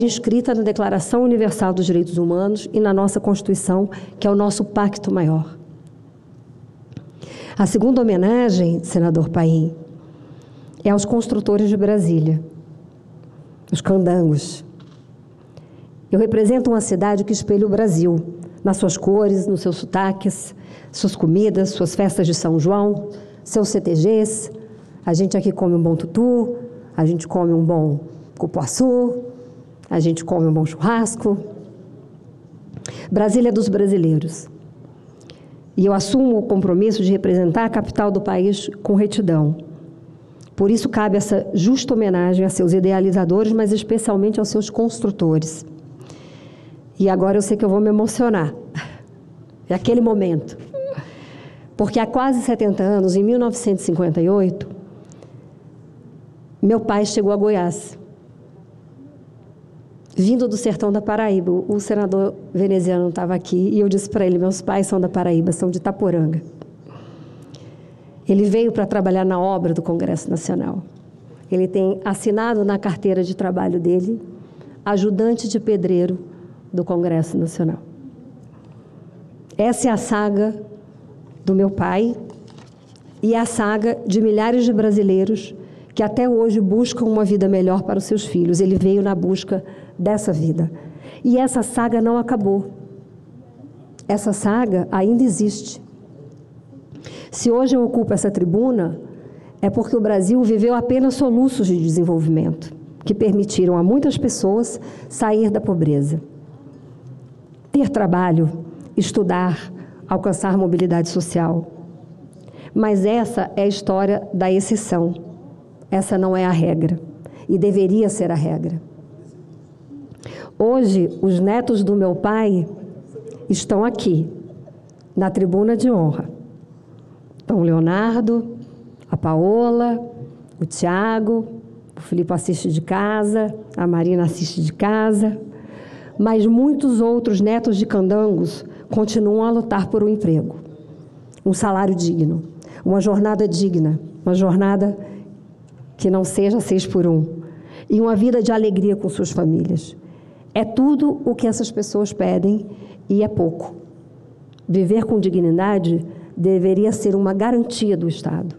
inscrita na Declaração Universal dos Direitos Humanos e na nossa Constituição, que é o nosso pacto maior. A segunda homenagem, senador Paim, é aos construtores de Brasília, os candangos. Eu represento uma cidade que espelha o Brasil, nas suas cores, nos seus sotaques, suas comidas, suas festas de São João, seus CTGs. A gente aqui come um bom tutu, a gente come um bom cupuaçu, a gente come um bom churrasco. Brasília é dos brasileiros. E eu assumo o compromisso de representar a capital do país com retidão. Por isso cabe essa justa homenagem a seus idealizadores, mas especialmente aos seus construtores. E agora eu sei que eu vou me emocionar. É aquele momento. Porque há quase 70 anos, em 1958, meu pai chegou a Goiás, vindo do sertão da Paraíba. O senador veneziano estava aqui e eu disse para ele, meus pais são da Paraíba, são de Itaporanga. Ele veio para trabalhar na obra do Congresso Nacional. Ele tem assinado na carteira de trabalho dele, ajudante de pedreiro do Congresso Nacional. Essa é a saga do meu pai e a saga de milhares de brasileiros que até hoje buscam uma vida melhor para os seus filhos. Ele veio na busca dessa vida. E essa saga não acabou. Essa saga ainda existe. Se hoje eu ocupo essa tribuna, é porque o Brasil viveu apenas soluços de desenvolvimento, que permitiram a muitas pessoas sair da pobreza, ter trabalho, estudar, alcançar mobilidade social. Mas essa é a história da exceção. Essa não é a regra. E deveria ser a regra. Hoje, os netos do meu pai estão aqui, na tribuna de honra. Então, o Leonardo, a Paola, o Tiago, o Filipe assiste de casa, a Marina assiste de casa, mas muitos outros netos de candangos continuam a lutar por um emprego, um salário digno, uma jornada digna, uma jornada que não seja 6 por 1, e uma vida de alegria com suas famílias. É tudo o que essas pessoas pedem e é pouco. Viver com dignidade deveria ser uma garantia do Estado.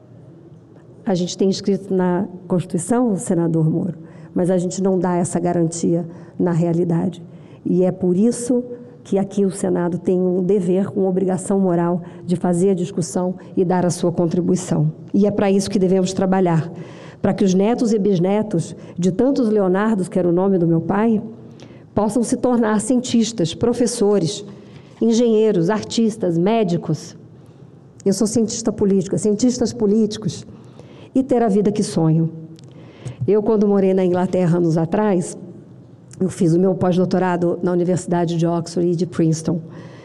A gente tem escrito na Constituição, senador Moro, mas a gente não dá essa garantia na realidade. E é por isso que aqui o Senado tem um dever, uma obrigação moral de fazer a discussão e dar a sua contribuição. E é para isso que devemos trabalhar, para que os netos e bisnetos de tantos Leonardos, que era o nome do meu pai, possam se tornar cientistas, professores, engenheiros, artistas, médicos. Eu sou cientista política, cientistas políticos, e ter a vida que sonho. Eu, quando morei na Inglaterra anos atrás, eu fiz o meu pós-doutorado na Universidade de Oxford e de Princeton.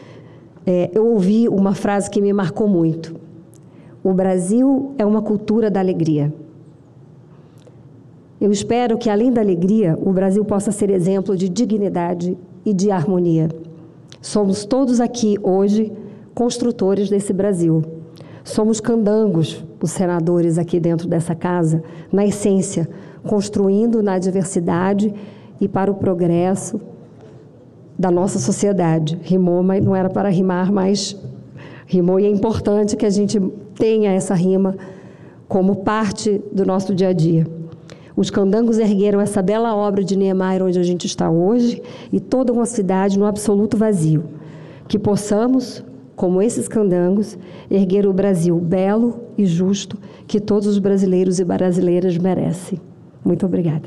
Eu ouvi uma frase que me marcou muito. O Brasil é uma cultura da alegria. Eu espero que, além da alegria, o Brasil possa ser exemplo de dignidade e de harmonia. Somos todos aqui, hoje, construtores desse Brasil. Somos candangos, os senadores aqui dentro dessa casa, na essência, construindo na diversidade e para o progresso da nossa sociedade. Rimou, mas não era para rimar, mas rimou, e é importante que a gente tenha essa rima como parte do nosso dia a dia. Os candangos ergueram essa bela obra de Niemeyer, onde a gente está hoje, e toda uma cidade no absoluto vazio. Que possamos, como esses candangos, erguer o Brasil belo e justo que todos os brasileiros e brasileiras merecem. Muito obrigada.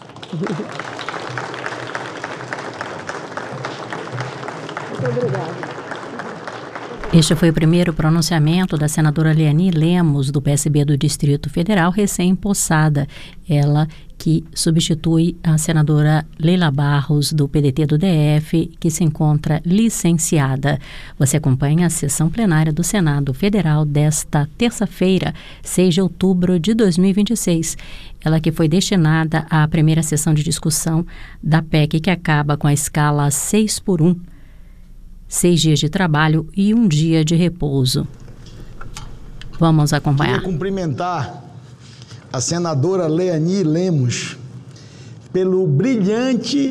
Muito obrigada. Este foi o primeiro pronunciamento da senadora Leani Lemos, do PSB do Distrito Federal, recém-possada. Ela que substitui a senadora Leila Barros, do PDT do DF, que se encontra licenciada. Você acompanha a sessão plenária do Senado Federal desta terça-feira, 6 de outubro de 2026. Ela que foi destinada à primeira sessão de discussão da PEC, que acaba com a escala 6 por 1. 6 dias de trabalho e 1 dia de repouso. Vamos acompanhar. Queria cumprimentar a senadora Leani Lemos pelo brilhante